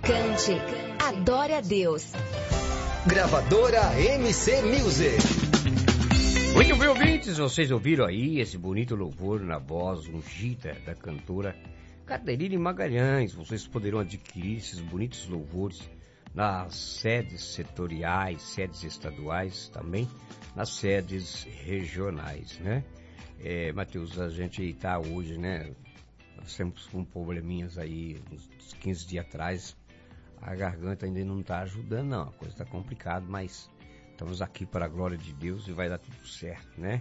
Cante, adore a Deus. Gravadora MC Music. Muito bem, ouvintes, vocês ouviram aí esse bonito louvor na voz ungida da cantora Caterine Magalhães. Vocês poderão adquirir esses bonitos louvores nas sedes setoriais, sedes estaduais, também nas sedes regionais, né? Matheus, a gente está hoje, né? Nós temos com probleminhas aí, uns 15 dias atrás, a garganta ainda não está ajudando, não. A coisa está complicada, mas estamos aqui para a glória de Deus e vai dar tudo certo, né?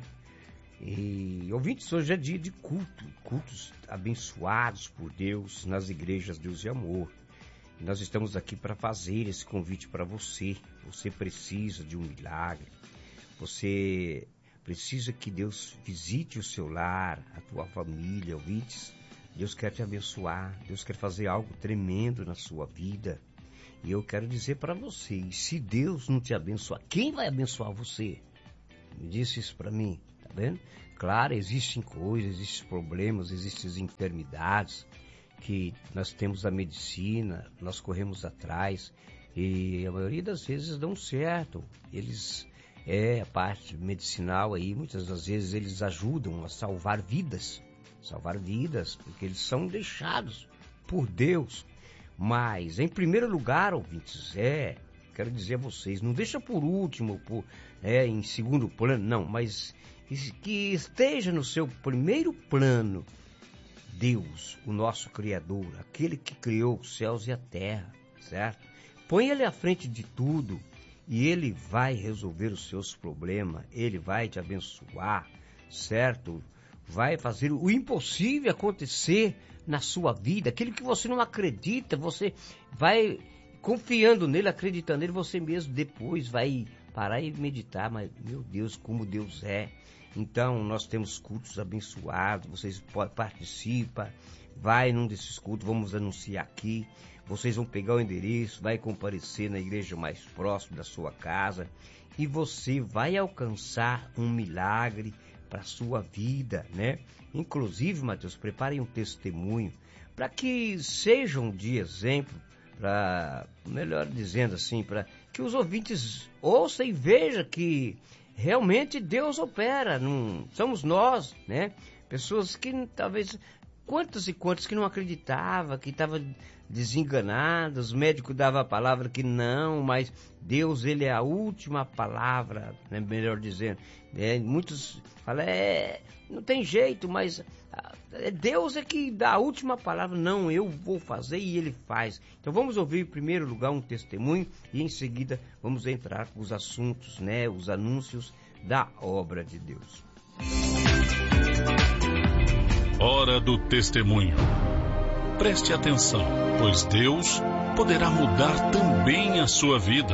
E ouvintes, hoje é dia de cultos abençoados por Deus nas igrejas Deus e Amor. E nós estamos aqui para fazer esse convite para você. Você precisa de um milagre. Você precisa que Deus visite o seu lar, a tua família, ouvintes. Deus quer te abençoar, Deus quer fazer algo tremendo na sua vida. E eu quero dizer para você, se Deus não te abençoar, quem vai abençoar você? Me disse isso para mim, tá vendo? Claro, existem coisas, existem problemas, existem enfermidades que nós temos a medicina, nós corremos atrás e a maioria das vezes dão certo. Eles, a parte medicinal aí, muitas das vezes eles ajudam a salvar vidas, porque eles são deixados por Deus. Mas, em primeiro lugar, ouvintes, quero dizer a vocês, não deixa por último, em segundo plano, não, mas que esteja no seu primeiro plano Deus, o nosso Criador, aquele que criou os céus e a terra, certo? Põe Ele à frente de tudo e Ele vai resolver os seus problemas, Ele vai te abençoar, certo? Vai fazer o impossível acontecer na sua vida, aquilo que você não acredita, você vai confiando nele, acreditando nele, você mesmo depois vai parar e meditar, mas meu Deus, como Deus é. Então, nós temos cultos abençoados, vocês participam, vai num desses cultos, vamos anunciar aqui, vocês vão pegar o endereço, vai comparecer na igreja mais próxima da sua casa e você vai alcançar um milagre para a sua vida, né? Inclusive, Matheus, preparem um testemunho para que sejam de exemplo, melhor dizendo assim, para que os ouvintes ouçam e vejam que realmente Deus opera, não somos nós, né? Pessoas que talvez, quantas e quantas que não acreditavam, que estavam desenganadas, os médicos davam a palavra que não, mas Deus, Ele é a última palavra, né? Melhor dizendo. Muitos falam, não tem jeito, mas Deus é que dá a última palavra, não, eu vou fazer e Ele faz. Então vamos ouvir em primeiro lugar um testemunho e em seguida vamos entrar com os assuntos, né? Os anúncios da obra de Deus. Hora do testemunho. Preste atenção, pois Deus poderá mudar também a sua vida.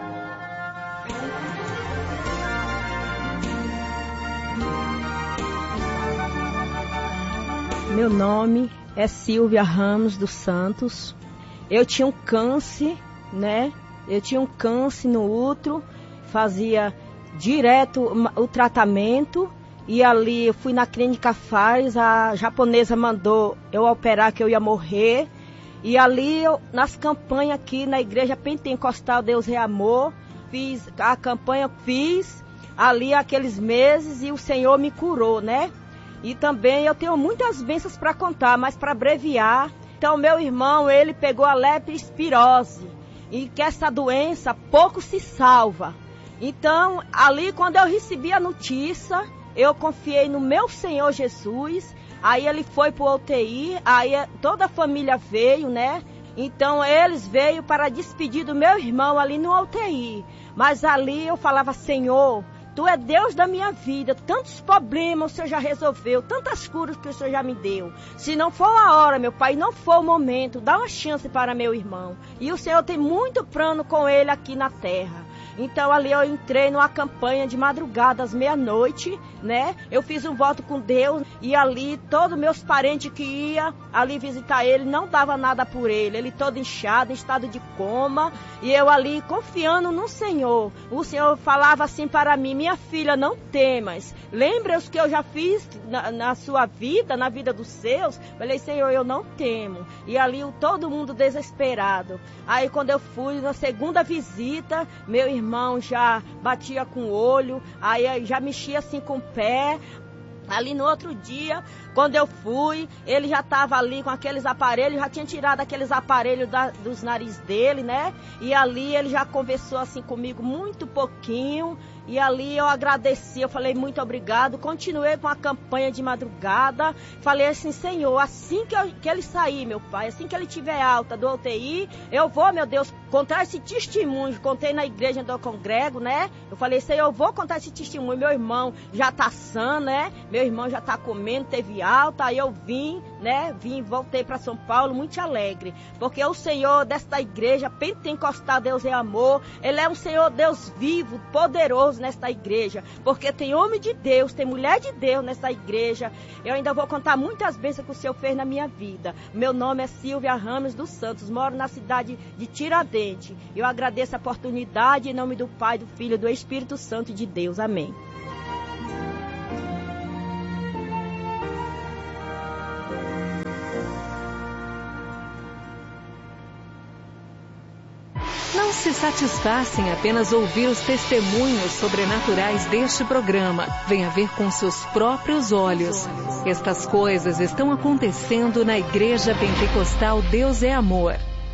Meu nome é Silvia Ramos dos Santos. Eu tinha um câncer, né? Eu tinha um câncer no útero, fazia direto o tratamento. E ali eu fui na clínica Faz, a japonesa mandou eu operar que eu ia morrer. E ali nas campanhas aqui na igreja pentecostal Deus é Amor, fiz a campanha, fiz ali aqueles meses e o Senhor me curou, né? E também eu tenho muitas bênçãos para contar, mas para abreviar. Então meu irmão, ele pegou a leptospirose e que essa doença pouco se salva. Então ali quando eu recebi a notícia, eu confiei no meu Senhor Jesus, aí ele foi para o UTI, aí toda a família veio, né? Então eles veio para despedir do meu irmão ali no UTI. Mas ali eu falava, Senhor, Tu é Deus da minha vida, tantos problemas o Senhor já resolveu, tantas curas que o Senhor já me deu. Se não for a hora, meu Pai, não for o momento, dá uma chance para meu irmão. E o Senhor tem muito plano com ele aqui na terra. Então ali eu entrei numa campanha de madrugada às meia-noite, né? Eu fiz um voto com Deus e ali todos meus parentes que iam ali visitar ele, não dava nada por ele todo inchado, em estado de coma, e eu ali confiando no Senhor. O Senhor falava assim para mim: minha filha, não temas, lembra os que eu já fiz na sua vida, na vida dos seus? Falei: Senhor, eu não temo. E ali todo mundo desesperado. Aí quando eu fui na segunda visita, meu irmão já batia com o olho, aí já mexia assim com o pé. Ali no outro dia, quando eu fui, ele já estava ali com aqueles aparelhos, já tinha tirado aqueles aparelhos dos nariz dele, né? E ali ele já conversou assim comigo muito pouquinho. E ali eu agradeci, eu falei: muito obrigado. Continuei com a campanha de madrugada. Falei assim: Senhor, assim que ele sair, meu Pai, assim que ele tiver alta do UTI, eu vou, meu Deus, contar esse testemunho. Contei na igreja onde eu congrego, né? Eu falei: Senhor, eu vou contar esse testemunho. Meu irmão já tá sã, né? Meu irmão já tá comendo, teve alta. Aí eu vim, né? Voltei para São Paulo muito alegre. Porque o Senhor desta igreja, Pentecostal Deus é Amor, Ele é um Senhor Deus vivo, poderoso nesta igreja, porque tem homem de Deus, tem mulher de Deus nesta igreja. Eu ainda vou contar muitas bênçãos que o Senhor fez na minha vida. Meu nome é Silvia Ramos dos Santos, moro na cidade de Tiradentes. Eu agradeço a oportunidade em nome do Pai, do Filho e do Espírito Santo de Deus. Amém. Não se satisfaça em apenas ouvir os testemunhos sobrenaturais deste programa. Venha ver com seus próprios olhos. Estas coisas estão acontecendo na Igreja Pentecostal Deus é Amor.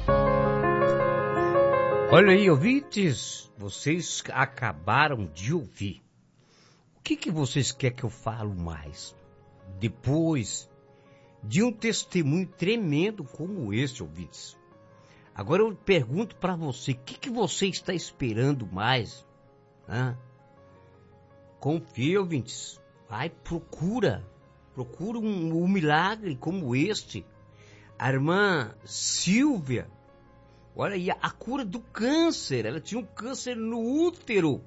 Olha aí, ouvintes, vocês acabaram de ouvir. O que vocês querem que eu falo mais? Depois de um testemunho tremendo como esse, ouvintes. Agora eu pergunto para você, o que você está esperando mais? Confia, ouvintes. Vai, procura um milagre como este. A irmã Silvia, olha aí, a cura do câncer. Ela tinha um câncer no útero.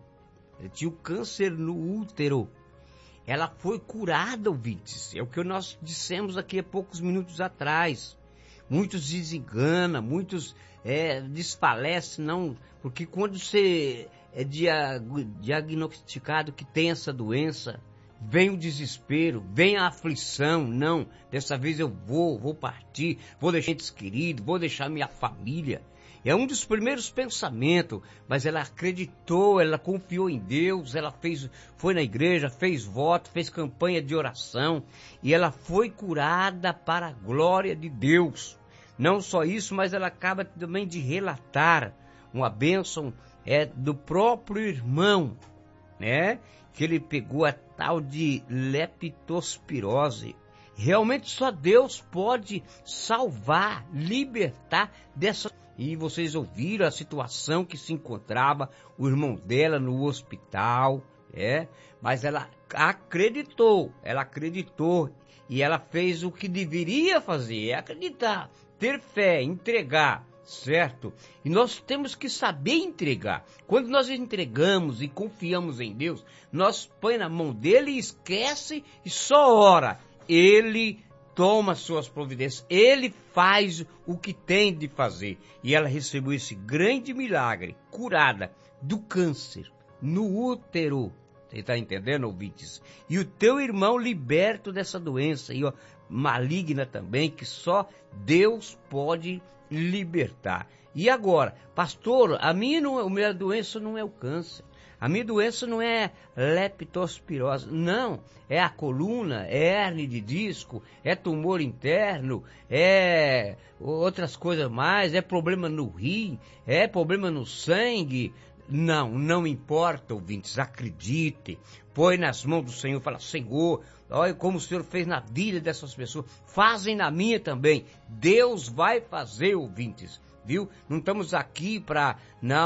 Ela foi curada, ouvintes. É o que nós dissemos aqui há poucos minutos atrás. Muitos desenganam, muitos desfalecem, não, porque quando você é diagnosticado que tem essa doença, vem o desespero, vem a aflição. Não, dessa vez eu vou partir, vou deixar entes queridos, vou deixar minha família. É um dos primeiros pensamentos, mas ela acreditou, ela confiou em Deus, ela foi na igreja, fez voto, fez campanha de oração e ela foi curada para a glória de Deus. Não só isso, mas ela acaba também de relatar uma bênção do próprio irmão, né? Que ele pegou a tal de leptospirose. Realmente só Deus pode salvar, libertar dessa. E vocês ouviram a situação que se encontrava o irmão dela no hospital, mas ela acreditou e ela fez o que deveria fazer, acreditar, ter fé, entregar, certo? E nós temos que saber entregar. Quando nós entregamos e confiamos em Deus, nós põe na mão dele e esquece e só ora. Ele toma suas providências, ele faz o que tem de fazer. E ela recebeu esse grande milagre, curada do câncer no útero. Você está entendendo, ouvintes? E o teu irmão liberto dessa doença aí, maligna também, que só Deus pode libertar. E agora, pastor, a minha doença não é o câncer. A minha doença não é leptospirose, não, é a coluna, é hérnia de disco, é tumor interno, é outras coisas mais, é problema no rim, é problema no sangue. Não importa, ouvintes, acredite, põe nas mãos do Senhor, fala: Senhor, olha como o Senhor fez na vida dessas pessoas, fazem na minha também. Deus vai fazer, ouvintes, viu? Não estamos aqui para,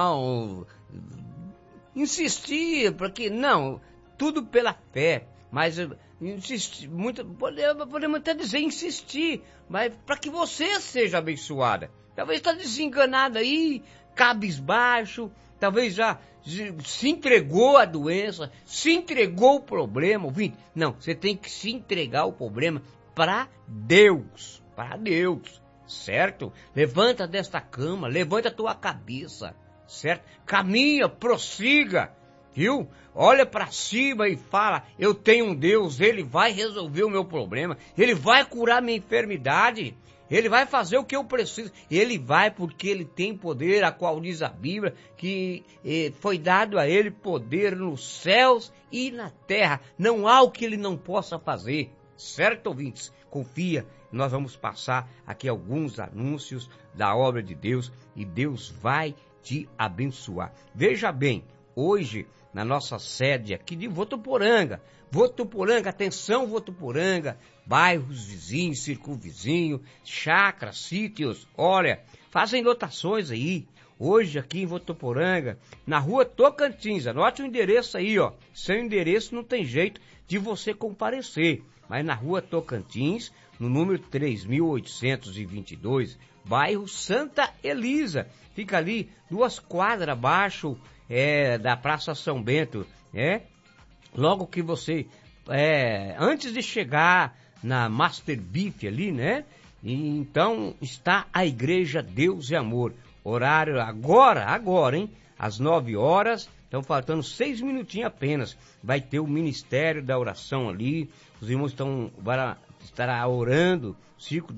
insistir, porque não, tudo pela fé, mas insistir, podemos até dizer insistir, mas para que você seja abençoada. Talvez está desenganado aí, cabisbaixo, talvez já se entregou à doença, se entregou o problema, ouvinte. Não, você tem que se entregar o problema para Deus, certo? Levanta desta cama, levanta a tua cabeça, certo? Caminha, prossiga, viu? Olha para cima e fala, eu tenho um Deus, Ele vai resolver o meu problema, Ele vai curar minha enfermidade, Ele vai fazer o que eu preciso, Ele vai porque Ele tem poder, a qual diz a Bíblia, que foi dado a Ele poder nos céus e na terra, não há o que Ele não possa fazer, certo, ouvintes? Confia, nós vamos passar aqui alguns anúncios da obra de Deus e Deus vai te abençoar. Veja bem, hoje na nossa sede aqui de Votuporanga, atenção Votuporanga, bairros vizinhos, circunvizinhos, chácaras, sítios, olha, fazem lotações aí, hoje aqui em Votuporanga, na rua Tocantins, anote o endereço aí, ó, sem endereço não tem jeito de você comparecer, mas na rua Tocantins, no número 3.822, bairro Santa Elisa, fica ali 2 quadras abaixo da Praça São Bento, logo que você, antes de chegar na Master Beef ali, né, e então está a Igreja Deus e Amor, horário agora, hein, às 9 horas, estão faltando 6 minutinhos apenas, vai ter o Ministério da Oração ali, os irmãos estará orando, círculo